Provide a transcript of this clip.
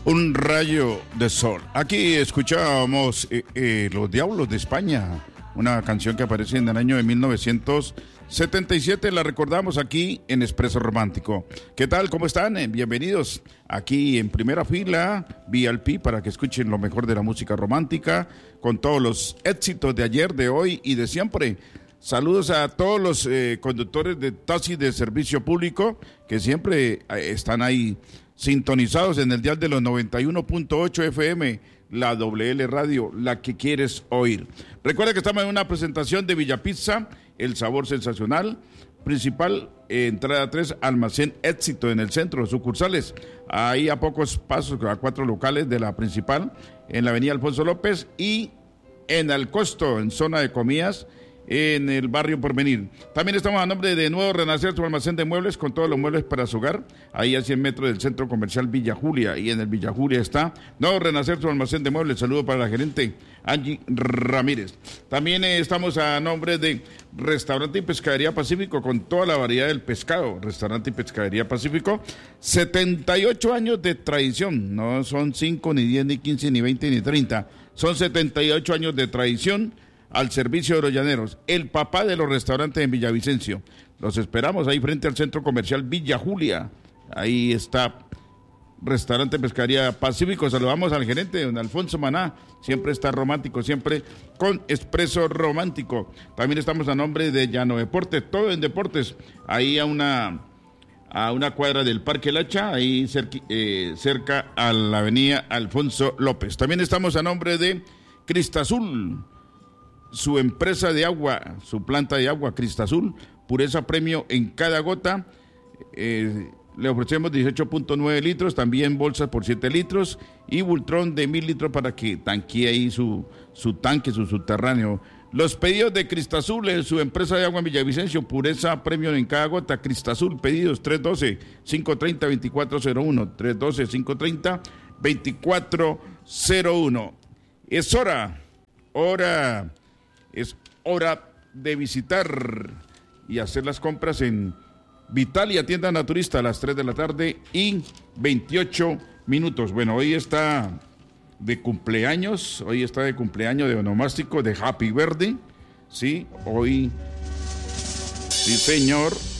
Un rayo de sol. Aquí escuchábamos Los Diablos de España, una canción que aparece en el año de 1977. La recordamos aquí en Expreso Romántico. ¿Qué tal? ¿Cómo están? Bienvenidos aquí en primera fila, VIP, para que escuchen lo mejor de la música romántica, con todos los éxitos de ayer, de hoy y de siempre. Saludos a todos los conductores de taxis de servicio público que siempre están ahí sintonizados en el dial de los 91.8 FM, la WL Radio, la que quieres oír. Recuerda que estamos en una presentación de Villa Pizza, el sabor sensacional, principal, entrada 3, almacén Éxito en el centro, sucursales, ahí a pocos pasos, a 4 locales de la principal, en la avenida Alfonso López y en El Costo, en zona de comidas, en el barrio Porvenir. También estamos a nombre de Nuevo Renacer, su almacén de muebles con todos los muebles para su hogar, ahí a 100 metros del centro comercial Villa Julia, y en el Villa Julia está Nuevo Renacer, su almacén de muebles. Saludo para la gerente Angie Ramírez. También estamos a nombre de Restaurante y Pescadería Pacífico, con toda la variedad del pescado. Restaurante y Pescadería Pacífico, 78 años de tradición, no son 5, ni 10, ni 15, ni 20, ni 30, son 78 años de tradición al servicio de los llaneros, el papá de los restaurantes en Villavicencio. Los esperamos ahí frente al centro comercial Villa Julia. Ahí está Restaurante Pescadería Pacífico. Saludamos al gerente, don Alfonso Maná, siempre está romántico, siempre con Expreso Romántico. También estamos a nombre de Llano Deportes, todo en deportes, ahí a una cuadra del Parque Lacha, ahí cerca a la avenida Alfonso López. También estamos a nombre de Cristazul, su empresa de agua, su planta de agua, Cristazul, pureza premio en cada gota. Le ofrecemos 18.9 litros, también bolsas por 7 litros y Bultrón de 1000 litros para que tanquee ahí su tanque, su subterráneo. Los pedidos de Cristazul, su empresa de agua en Villavicencio, pureza premio en cada gota, Cristazul, pedidos 312-530-2401, 312-530-2401. Es hora de visitar y hacer las compras en Vitalia, tienda naturista, a las 3 de la tarde y 28 minutos. Bueno, hoy está de cumpleaños de onomástico, de Happy Birthday, sí, hoy, sí señor.